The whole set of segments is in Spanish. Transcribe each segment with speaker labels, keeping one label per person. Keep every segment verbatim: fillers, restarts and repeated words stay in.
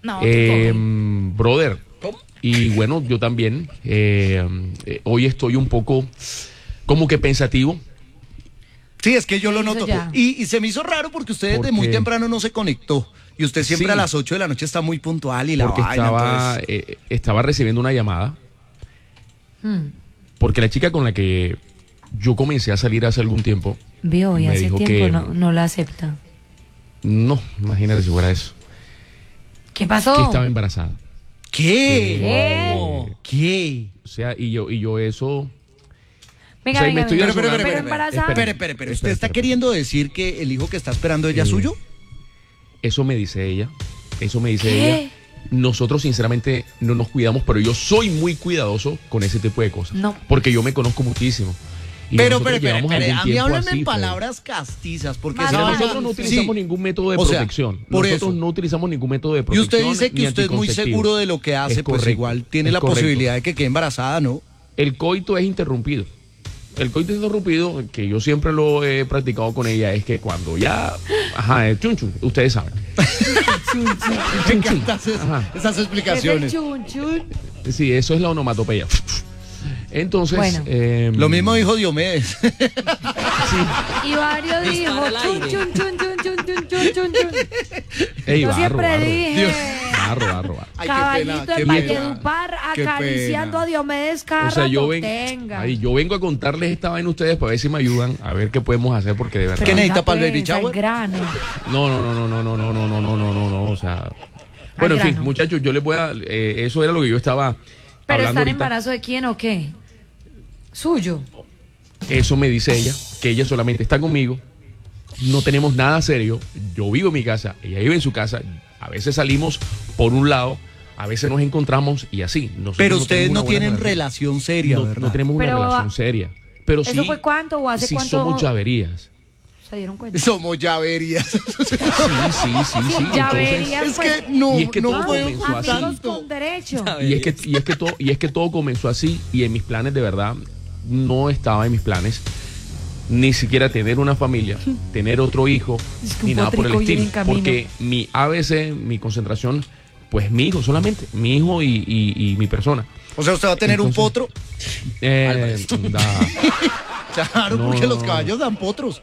Speaker 1: No,
Speaker 2: eh, brother. ¿Cómo? Y bueno, yo también. Eh, eh, hoy estoy un poco como que pensativo.
Speaker 3: Sí, es que yo lo noto. Y, y se me hizo raro porque usted desde muy temprano no se conectó. Y usted siempre sí. a las ocho de la noche está muy puntual y la
Speaker 2: porque
Speaker 3: vaina.
Speaker 2: Estaba,
Speaker 3: entonces...
Speaker 2: eh, estaba recibiendo una llamada. Hmm. Porque la chica con la que yo comencé a salir hace algún tiempo.
Speaker 1: Vio, y hace tiempo que, no, no la acepta.
Speaker 2: No, imagínate si fuera eso.
Speaker 1: ¿Qué pasó?
Speaker 2: Que estaba embarazada.
Speaker 3: ¿Qué? ¿Qué? ¿Qué?
Speaker 2: O sea, y yo, y yo eso...
Speaker 1: Venga,
Speaker 2: o sea,
Speaker 1: venga,
Speaker 2: me estoy
Speaker 1: venga.
Speaker 3: Pero, pero, pero,
Speaker 1: pero embarazada.
Speaker 3: Espere, espere, espere. ¿Usted está queriendo decir que el hijo que está esperando ella es
Speaker 2: eh,
Speaker 3: suyo?
Speaker 2: Eso me dice ella. Eso me dice
Speaker 1: ¿Qué?
Speaker 2: ella. Nosotros sinceramente no nos cuidamos, pero yo soy muy cuidadoso con ese tipo de cosas.
Speaker 1: No.
Speaker 2: Porque yo me conozco muchísimo. Y
Speaker 3: pero, pero, pero, pero, a mí háblame en
Speaker 2: así,
Speaker 3: palabras castizas, porque
Speaker 2: Mira,
Speaker 3: esa
Speaker 2: nosotros
Speaker 3: vaina...
Speaker 2: no utilizamos
Speaker 3: sí.
Speaker 2: ningún método de
Speaker 3: o sea,
Speaker 2: protección.
Speaker 3: Por
Speaker 2: nosotros
Speaker 3: eso.
Speaker 2: no utilizamos ningún método de protección.
Speaker 3: Y usted dice que usted es muy seguro de lo que hace, pues correcto, igual tiene la correcto. posibilidad de que quede embarazada, ¿no?
Speaker 2: El coito es interrumpido. El coito interrumpido, que yo siempre lo he practicado con ella, es que cuando ya... Ajá, el chun chun, ustedes saben.
Speaker 3: chun, chun. Me encantan esas explicaciones.
Speaker 1: Chun, chun.
Speaker 2: Sí, eso es la onomatopeya. Entonces...
Speaker 1: Bueno.
Speaker 2: Eh,
Speaker 3: lo mismo dijo Diomedes.
Speaker 1: Sí. Y varios dijo chun, chun, chun, chun, chun, chun, chun, chun, chun.
Speaker 2: Ey,
Speaker 1: yo
Speaker 2: barro,
Speaker 1: siempre
Speaker 2: barro.
Speaker 1: dije...
Speaker 2: Dios. Barro, barro, barro.
Speaker 3: Ay,
Speaker 1: Caballito en Valledupar acariciando a Diomedes cada
Speaker 2: o sea, yo,
Speaker 1: ven,
Speaker 2: ay, yo vengo a contarles esta vaina a ustedes para ver si me ayudan a ver qué podemos hacer, porque de verdad...
Speaker 3: ¿Qué necesita para el baby shower?
Speaker 1: Grano.
Speaker 2: No, no, no, no, no, no, no, no, no, no, no, no, o sea... Bueno, en fin, muchachos, yo les voy a... Eh, eso era lo que yo estaba
Speaker 1: ¿Pero
Speaker 2: hablando
Speaker 1: está en
Speaker 2: ahorita.
Speaker 1: embarazo de quién o qué? ¿Suyo?
Speaker 2: Eso me dice ella, que ella solamente está conmigo. No tenemos nada serio. Yo vivo en mi casa, ella vive en su casa. A veces salimos por un lado, a veces nos encontramos y así. Nosotros
Speaker 3: pero ustedes
Speaker 2: no,
Speaker 3: no tienen
Speaker 2: relación,
Speaker 3: relación seria,
Speaker 2: no,
Speaker 3: ¿verdad?
Speaker 2: No tenemos una
Speaker 1: pero,
Speaker 2: relación seria. Pero
Speaker 1: ¿eso
Speaker 2: sí,
Speaker 1: fue cuánto o hace
Speaker 2: sí
Speaker 1: cuánto?
Speaker 2: somos llaverías.
Speaker 1: ¿Se dieron cuenta?
Speaker 3: Somos llaverías.
Speaker 2: Sí, sí, sí, sí.
Speaker 1: Llaverías,
Speaker 3: es
Speaker 1: pues,
Speaker 3: que no,
Speaker 2: y es que
Speaker 3: no
Speaker 2: todo
Speaker 3: puedo
Speaker 2: comenzó así.
Speaker 1: amigos con derecho.
Speaker 2: Y es que y es que todo y es que todo comenzó así y en mis planes de verdad no estaba en mis planes ni siquiera tener una familia, tener otro hijo,
Speaker 1: es que
Speaker 2: ni nada por el estilo, porque
Speaker 1: camino.
Speaker 2: mi A B C, mi concentración, pues mi hijo solamente, mi hijo y, y, y mi persona.
Speaker 3: O sea, ¿usted va a tener Entonces, un potro?
Speaker 2: Eh, da,
Speaker 3: claro,
Speaker 2: no,
Speaker 3: porque los caballos dan potros.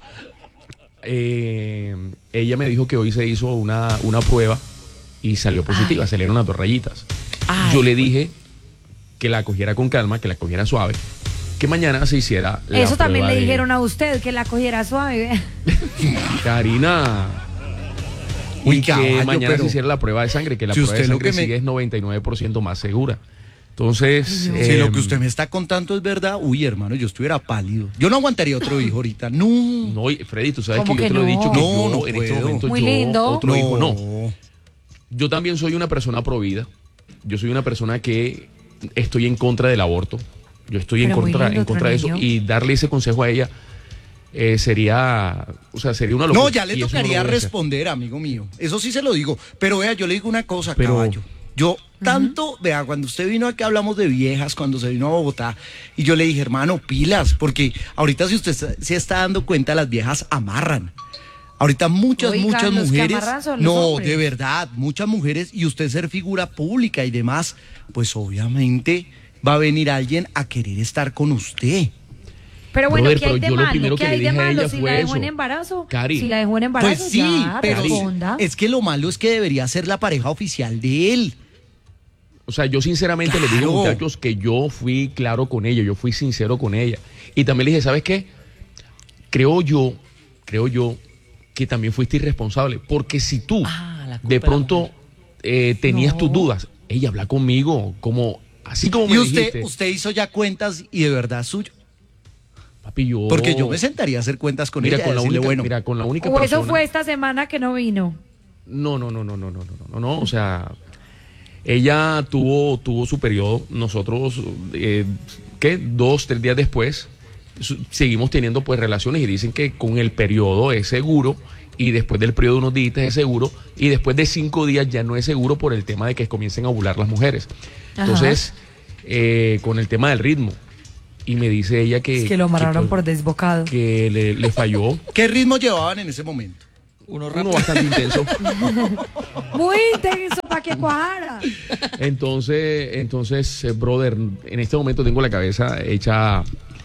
Speaker 2: Eh, ella me dijo que hoy se hizo una, una prueba y salió positiva, Ay. salieron unas dos rayitas. Ay, Yo le dije que la cogiera con calma, que la cogiera suave, que mañana se hiciera la
Speaker 1: Eso también le
Speaker 2: de...
Speaker 1: dijeron a usted, que la cogiera suave.
Speaker 2: Karina.
Speaker 3: Uy,
Speaker 2: y
Speaker 3: caballo,
Speaker 2: que mañana
Speaker 3: pero...
Speaker 2: se hiciera la prueba de sangre, que la
Speaker 3: si
Speaker 2: prueba de sangre
Speaker 3: me...
Speaker 2: sigue es noventa y nueve por ciento más segura. Entonces...
Speaker 3: Si
Speaker 2: eh,
Speaker 3: lo que usted me está contando es verdad, uy, hermano, yo estuviera pálido. Yo no aguantaría otro hijo ahorita, no.
Speaker 2: No, Freddy, tú sabes que yo
Speaker 1: que
Speaker 2: te
Speaker 1: no?
Speaker 2: lo he dicho que
Speaker 3: no,
Speaker 2: yo
Speaker 3: no
Speaker 2: en
Speaker 3: puedo.
Speaker 2: este momento
Speaker 1: Muy
Speaker 2: yo,
Speaker 1: lindo.
Speaker 2: otro
Speaker 3: no.
Speaker 2: hijo no. Yo también soy una persona provida. Yo soy una persona que estoy en contra del aborto. Yo estoy
Speaker 1: Pero
Speaker 2: en contra,
Speaker 1: lindo,
Speaker 2: en contra de eso
Speaker 1: niño.
Speaker 2: y darle ese consejo a ella eh, sería, o sea, sería una locura.
Speaker 3: No, ya le
Speaker 2: y
Speaker 3: tocaría
Speaker 2: no
Speaker 3: responder, amigo mío. Eso sí se lo digo. Pero vea, yo le digo una cosa,
Speaker 2: Pero,
Speaker 3: caballo. Yo tanto, uh-huh. vea, cuando usted vino aquí hablamos de viejas, cuando se vino a Bogotá, y yo le dije, hermano, pilas, porque ahorita si usted se, se está dando cuenta, las viejas amarran. Ahorita muchas,
Speaker 1: Oiga,
Speaker 3: muchas
Speaker 1: los
Speaker 3: mujeres,
Speaker 1: que amarran son los
Speaker 3: no,
Speaker 1: hombres.
Speaker 3: de verdad, muchas mujeres, y usted ser figura pública y demás, pues obviamente va a venir alguien a querer estar con usted.
Speaker 1: Pero bueno,
Speaker 2: Brother,
Speaker 1: ¿qué hay
Speaker 2: pero
Speaker 1: de
Speaker 2: yo lo
Speaker 1: malo?
Speaker 2: primero
Speaker 1: ¿Qué
Speaker 2: que le
Speaker 1: hay de
Speaker 2: dije a
Speaker 1: malo?
Speaker 2: ella
Speaker 1: Si
Speaker 2: fue
Speaker 1: la dejó
Speaker 2: eso.
Speaker 1: en embarazo,
Speaker 2: Cari.
Speaker 1: si la dejó en embarazo,
Speaker 3: Pues sí,
Speaker 1: ya,
Speaker 3: pero
Speaker 1: responda.
Speaker 3: es que lo malo es que debería ser la pareja oficial de él.
Speaker 2: O sea, yo sinceramente
Speaker 3: Claro.
Speaker 2: le dije, muchachos, que yo fui claro con ella, yo fui sincero con ella. Y también le dije, ¿sabes qué? Creo yo, creo yo que también fuiste irresponsable, porque si tú
Speaker 4: Ah,
Speaker 2: de pronto eh, tenías
Speaker 1: No.
Speaker 2: tus dudas, ella habla conmigo, como así como me
Speaker 3: Y usted,
Speaker 2: dijiste.
Speaker 3: usted hizo ya cuentas y de verdad es suyo.
Speaker 2: Papi, yo...
Speaker 3: Porque yo me sentaría a hacer cuentas con
Speaker 2: mira,
Speaker 3: ella.
Speaker 2: con la
Speaker 3: decirle,
Speaker 2: única,
Speaker 3: bueno,
Speaker 2: mira, con la única
Speaker 1: O eso
Speaker 2: persona...
Speaker 1: fue esta semana que no vino.
Speaker 2: No, no, no, no, no, no, no, no, no, o sea, ella tuvo, tuvo su periodo, nosotros, eh, ¿qué? Dos, tres días después, su- seguimos teniendo pues relaciones y dicen que con el periodo es seguro y después del periodo de unos días es seguro y después de cinco días ya no es seguro por el tema de que comiencen a ovular las mujeres. Entonces, eh, con el tema del ritmo, y me dice ella que...
Speaker 1: Es que lo amarraron
Speaker 2: que,
Speaker 1: por desbocado.
Speaker 2: que le, le falló.
Speaker 3: ¿qué ritmo llevaban en ese momento?
Speaker 2: uno, uno bastante intenso.
Speaker 1: Muy intenso para que cuajara.
Speaker 2: Entonces, entonces, eh, brother, en este momento tengo la cabeza hecha,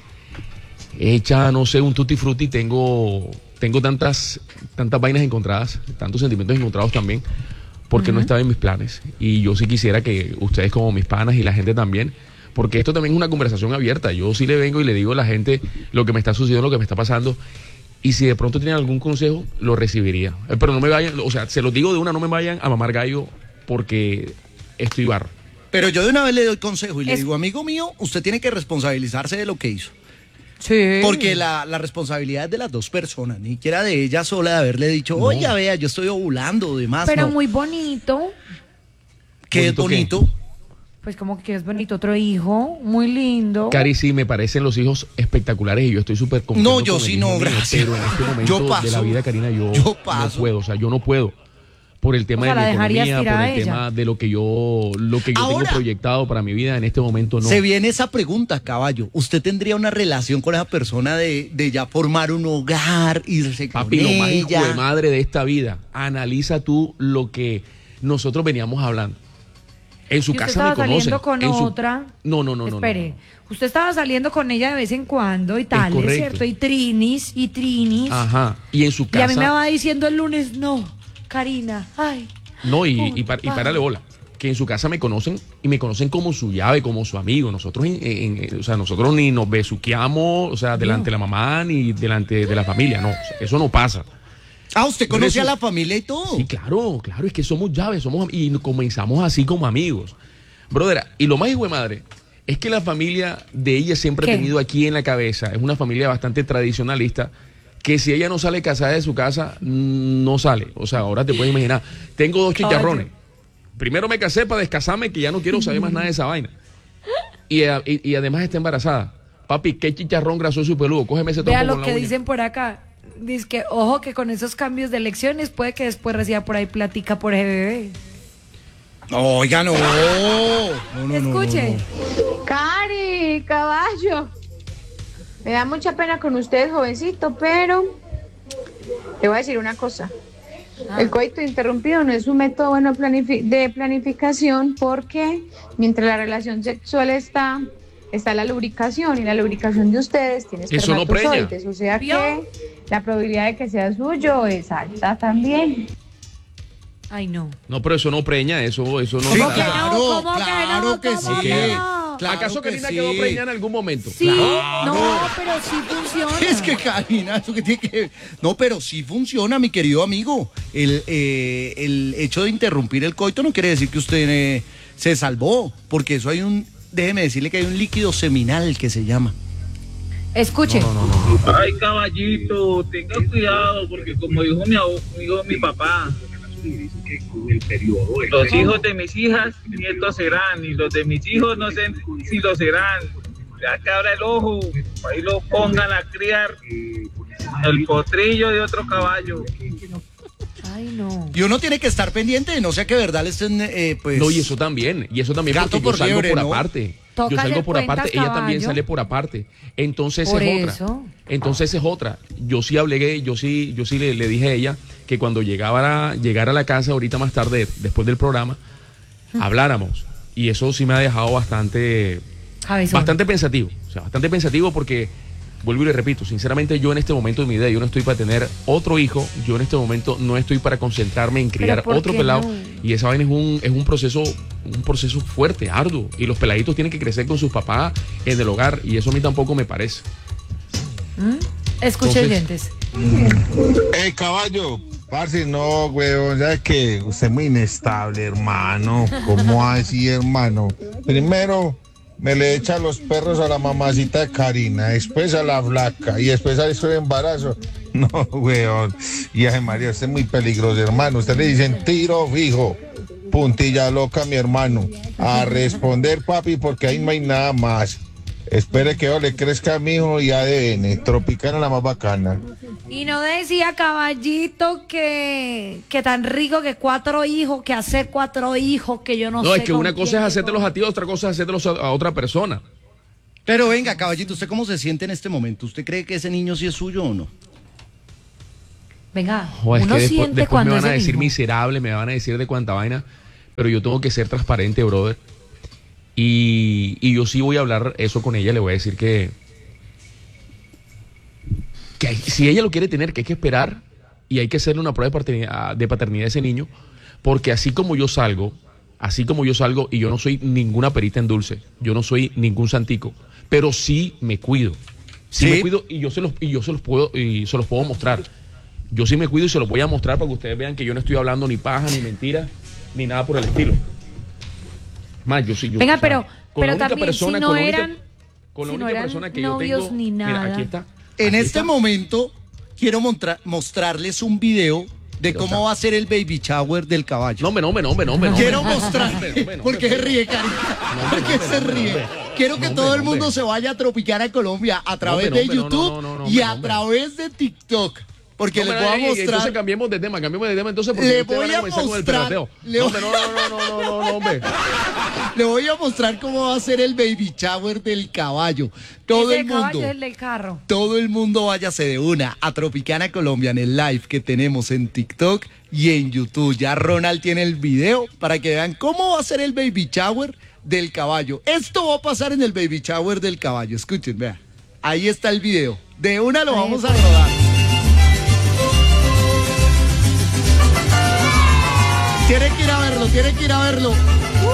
Speaker 2: hecha, no sé, un tutti frutti. Tengo, tengo tantas, tantas vainas encontradas, tantos sentimientos encontrados también, porque uh-huh. no estaba en mis planes. Y yo sí quisiera que ustedes como mis panas y la gente también, porque esto también es una conversación abierta. Yo sí le vengo y le digo a la gente lo que me está sucediendo, lo que me está pasando. Y si de pronto tienen algún consejo, lo recibiría. Eh, pero no me vayan, o sea, se los digo de una, no me vayan a mamar gallo porque estoy barro.
Speaker 3: Pero yo de una vez le doy consejo y
Speaker 1: es...
Speaker 3: le digo, amigo mío, usted tiene que responsabilizarse de lo que hizo.
Speaker 1: Sí.
Speaker 3: Porque la, la responsabilidad es de las dos personas, ni siquiera de ella sola de haberle dicho, oye, no. vea, yo estoy ovulando, demás.
Speaker 1: Pero
Speaker 3: no.
Speaker 1: muy bonito.
Speaker 3: ¿Qué es bonito? Qué?
Speaker 1: Pues como que es bonito, otro hijo, muy lindo.
Speaker 2: Cari, sí, me parecen los hijos espectaculares y yo estoy súper contento.
Speaker 3: No, yo sí no, gracias.
Speaker 2: Pero en este momento
Speaker 3: yo paso,
Speaker 2: de la vida, Karina, yo,
Speaker 3: yo paso.
Speaker 2: no puedo, o sea, yo no puedo. Por el tema o sea, de mi economía, por el tema de lo que yo, lo que yo Ahora, tengo proyectado para mi vida, en este momento no.
Speaker 3: Se viene esa pregunta, caballo. ¿Usted tendría una relación con esa persona de, de ya formar un hogar, irse con
Speaker 2: Papi,
Speaker 3: ella?
Speaker 2: Lo más hijo de madre de esta vida. Analiza tú lo que nosotros veníamos hablando. En su casa
Speaker 1: estaba
Speaker 2: me conocen.
Speaker 1: Saliendo con
Speaker 2: en su...
Speaker 1: otra.
Speaker 2: No, no, no,
Speaker 1: Espere.
Speaker 2: no, no.
Speaker 1: Usted estaba saliendo con ella de vez en cuando y tal, ¿es cierto? Y trinis, y trinis.
Speaker 2: Ajá. Y en su casa.
Speaker 1: Y a mí me va diciendo el lunes, no, Karina, ay.
Speaker 2: No, y, y, par, y párale bola. Que en su casa me conocen y me conocen como su llave, como su amigo. Nosotros, en, en, en, o sea, nosotros ni nos besuqueamos, o sea, delante no. de la mamá ni delante de la familia. No, o sea, eso no pasa.
Speaker 3: Ah, ¿usted conoce eso, a la familia y todo?
Speaker 2: Sí, claro, claro, es que somos llaves, somos y comenzamos así como amigos. Brother, y lo más hijo de madre es que la familia de ella siempre ¿Qué? ha tenido aquí en la cabeza, es una familia bastante tradicionalista, que si ella no sale casada de su casa, no sale. O sea, ahora te puedes imaginar, tengo dos chicharrones. Primero me casé para descasarme, que ya no quiero saber más nada de esa vaina. Y, y, y además está embarazada. Papi, qué chicharrón grasoso y peludo, cógeme ese
Speaker 1: Vea lo que dicen por acá. Dice que, ojo, que con esos cambios de elecciones puede que después reciba por ahí platica por ese bebé.
Speaker 3: Oiga, no. no, no
Speaker 1: Escuche.
Speaker 4: No, no. Cari, caballo. Me da mucha pena con usted, jovencito, pero te voy a decir una cosa. Ah. El coito interrumpido no es un método bueno de planificación porque mientras la relación sexual está... está la lubricación y la lubricación de ustedes tiene espermatozoides, no o sea que la probabilidad de que sea suyo es alta también.
Speaker 1: Ay, no.
Speaker 2: No, pero eso no preña, eso, eso no.
Speaker 3: Sí,
Speaker 1: ¿Cómo
Speaker 3: claro,
Speaker 1: que no? ¿Cómo
Speaker 3: claro
Speaker 1: que no?
Speaker 3: que sí.
Speaker 1: Que no?
Speaker 3: Claro
Speaker 2: ¿Acaso
Speaker 3: que
Speaker 2: Karina
Speaker 3: sí.
Speaker 2: quedó preñada en algún momento?
Speaker 1: Sí,
Speaker 3: claro.
Speaker 1: no, pero sí funciona.
Speaker 3: Es que Karina, eso que tiene que... No, pero sí funciona, mi querido amigo. El, eh, el hecho de interrumpir el coito no quiere decir que usted eh, se salvó, porque eso hay un... Déjeme decirle que hay un líquido seminal que se llama.
Speaker 1: Escuche.
Speaker 2: No, no, no, no.
Speaker 5: Ay, caballito, tenga cuidado, porque como dijo mi, dijo mi papá, los hijos de mis hijas, nietos serán, y los de mis hijos no sé si lo serán. Ya que abra el ojo, ahí lo pongan a criar el potrillo de otro caballo.
Speaker 1: Ay, no.
Speaker 3: Y uno tiene que estar pendiente de no sea que de verdad le estén, eh, pues...
Speaker 2: No, y eso también, y eso también
Speaker 3: Gato
Speaker 2: porque
Speaker 3: por
Speaker 2: yo salgo
Speaker 3: liebre,
Speaker 2: por
Speaker 3: ¿no?
Speaker 2: aparte.
Speaker 1: Tócale
Speaker 2: Yo salgo por
Speaker 1: cuentas,
Speaker 2: aparte, ella
Speaker 1: caballo.
Speaker 2: también sale por aparte. Entonces
Speaker 1: Por
Speaker 2: es
Speaker 1: eso.
Speaker 2: otra. Entonces es otra. Yo sí hablé, yo sí, yo sí le, le dije a ella que cuando llegaba a, llegara a la casa ahorita más tarde, después del programa, habláramos. Y eso sí me ha dejado bastante,
Speaker 1: Cabezón.
Speaker 2: bastante pensativo. O sea, bastante pensativo porque, vuelvo y le repito, sinceramente yo en este momento de mi vida, yo no estoy para tener otro hijo, yo en este momento no estoy para concentrarme en criar otro pelado.
Speaker 1: No?
Speaker 2: Y esa vaina es un, es un proceso, un proceso fuerte, arduo. Y los peladitos tienen que crecer con sus papás en el hogar. Y eso a mí tampoco me parece.
Speaker 1: ¿Mm? Escuche,
Speaker 2: Entonces,
Speaker 1: oyentes.
Speaker 6: Eh, caballo, parce, no, weón, ya es que usted es muy inestable, hermano. ¿Cómo así, hermano? Primero me le echa los perros a la mamacita de Karina, después a la flaca y después a eso de embarazo. No, weón. Y ay, María, usted es muy peligroso, hermano. Usted le dicen tiro fijo, puntilla loca, mi hermano. A responder, papi, porque ahí no hay nada más. Espere que yo le crezca a mi hijo y A D N. Tropicana la más bacana.
Speaker 1: Y no decía, caballito, que, que tan rico que cuatro hijos, que hacer cuatro hijos, que yo no,
Speaker 2: No,
Speaker 1: sé.
Speaker 2: es que
Speaker 1: con
Speaker 2: una
Speaker 1: quién,
Speaker 2: cosa es
Speaker 1: que
Speaker 2: hacértelos
Speaker 1: con-
Speaker 2: a ti, otra cosa es hacértelos a, a otra persona.
Speaker 3: Pero venga, caballito, ¿usted cómo se siente en este momento? ¿Usted cree que ese niño sí es suyo o no?
Speaker 1: Venga,
Speaker 2: O es
Speaker 1: uno
Speaker 2: que después,
Speaker 1: siente
Speaker 2: después
Speaker 1: cuando
Speaker 2: me
Speaker 1: es
Speaker 2: van a
Speaker 1: el
Speaker 2: decir
Speaker 1: mismo.
Speaker 2: miserable, me van a decir de cuánta vaina, pero yo tengo que ser transparente, brother. Y, y yo sí voy a hablar eso con ella, le voy a decir que, que hay- si ella lo quiere tener, que hay que esperar y hay que hacerle una prueba de paternidad, de paternidad a ese niño, porque así como yo salgo, así como yo salgo, y yo no soy ninguna perita en dulce, yo no soy ningún santico, pero sí me cuido. Sí,
Speaker 3: Sí.
Speaker 2: me cuido y yo se los y yo se los puedo y se los puedo mostrar. Yo sí me cuido y se los voy a mostrar para que ustedes vean que yo no estoy hablando ni paja, ni mentira, ni nada por el estilo. Más, yo sí, yo,
Speaker 1: Venga,
Speaker 2: o sea,
Speaker 1: pero-
Speaker 2: con
Speaker 1: pero
Speaker 2: la única
Speaker 1: también,
Speaker 2: persona-
Speaker 1: si no
Speaker 2: con la única-
Speaker 1: eran-
Speaker 2: con la
Speaker 1: si no
Speaker 2: única
Speaker 1: eran
Speaker 2: persona que yo
Speaker 1: novios
Speaker 2: tengo,
Speaker 1: ni
Speaker 2: mira,
Speaker 1: nada.
Speaker 2: aquí está.
Speaker 3: En
Speaker 2: aquí
Speaker 3: este
Speaker 2: está.
Speaker 3: momento quiero montra- mostrarles un video de
Speaker 2: Pero,
Speaker 3: cómo
Speaker 2: o sea,
Speaker 3: va a ser el baby shower del caballo.
Speaker 2: No, hombre, no, hombre, no, hombre, no, hombre, no,
Speaker 3: Quiero
Speaker 2: hombre.
Speaker 3: mostrar.
Speaker 2: No, hombre, no, hombre,
Speaker 3: ¿Por qué se
Speaker 2: hombre.
Speaker 3: ríe, Cari?
Speaker 2: hombre,
Speaker 3: ¿Por
Speaker 2: no,
Speaker 3: qué
Speaker 2: hombre,
Speaker 3: se
Speaker 2: no, hombre,
Speaker 3: ríe?
Speaker 2: no, hombre.
Speaker 3: Quiero que
Speaker 2: No,
Speaker 3: todo
Speaker 2: hombre,
Speaker 3: el
Speaker 2: no,
Speaker 3: mundo
Speaker 2: hombre.
Speaker 3: se vaya a tropicar a Colombia a través
Speaker 2: hombre,
Speaker 3: de
Speaker 2: no, hombre, no,
Speaker 3: YouTube
Speaker 2: no, no, no,
Speaker 3: y
Speaker 2: hombre,
Speaker 3: a
Speaker 2: no, hombre.
Speaker 3: través de TikTok. Porque
Speaker 2: No,
Speaker 3: les
Speaker 2: pero,
Speaker 3: voy a
Speaker 2: ey, ey, Entonces
Speaker 3: mostrar.
Speaker 2: cambiemos de tema, cambiemos de tema entonces porque
Speaker 3: Le
Speaker 2: ustedes
Speaker 3: voy
Speaker 2: van a
Speaker 3: a
Speaker 2: comenzar con el
Speaker 3: mostrar-
Speaker 2: perrateo.
Speaker 3: le
Speaker 2: No,
Speaker 3: voy-
Speaker 2: hombre, no, no, no, no, no, no, no, hombre.
Speaker 3: Le voy a mostrar cómo va a ser el baby shower del caballo. Todo
Speaker 1: Ese
Speaker 3: el
Speaker 1: caballo
Speaker 3: mundo.
Speaker 1: es el del carro.
Speaker 3: Todo el mundo váyase de una a Tropicana Colombia en el live que tenemos en TikTok y en YouTube. Ya Ronald tiene el video para que vean cómo va a ser el baby shower del caballo. Esto va a pasar en el baby shower del caballo. Escuchen, vean. Ahí está el video. De una lo
Speaker 1: Ahí
Speaker 3: vamos a
Speaker 1: está.
Speaker 3: rodar. Tienen que ir a verlo, tienen que ir a verlo.